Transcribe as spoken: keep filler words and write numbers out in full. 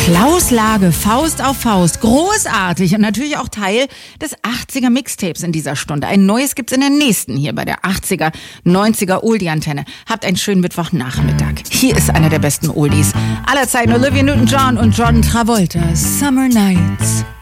Klaus Lage, Faust auf Faust, großartig und natürlich auch Teil des achtziger Mixtapes in dieser Stunde. Ein neues gibt's in der nächsten hier bei der achtziger, neunziger Oldie-Antenne. Habt einen schönen Mittwochnachmittag. Hier ist einer der besten Oldies aller Zeiten, Olivia Newton-John und John Travolta, Summer Nights.